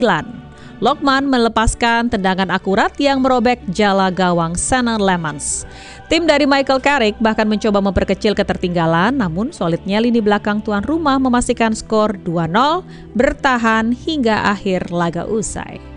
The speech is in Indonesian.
Lokman melepaskan tendangan akurat yang merobek jala gawang Saner Lemans. Tim dari Michael Carrick bahkan mencoba memperkecil ketertinggalan, namun solidnya lini belakang tuan rumah memastikan skor 2-0 bertahan hingga akhir laga usai.